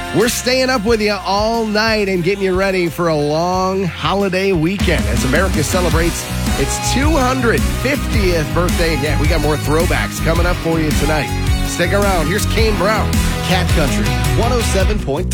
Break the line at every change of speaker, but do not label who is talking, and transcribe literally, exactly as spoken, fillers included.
We're staying up with you all night and getting you ready for a long holiday weekend as America celebrates its two hundred fiftieth birthday. And yeah, we got more throwbacks coming up for you tonight. Stick around. Here's Kane Brown, Cat Country, one oh seven point three.